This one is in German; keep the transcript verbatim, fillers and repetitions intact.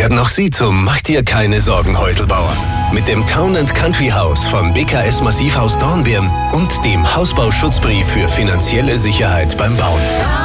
werden auch Sie zum Mach dir keine Sorgen Häuselbauer. Mit dem Town and Country House von B K S Massivhaus Dornbirn und dem Hausbauschutzbrief für finanzielle Sicherheit beim Bauen.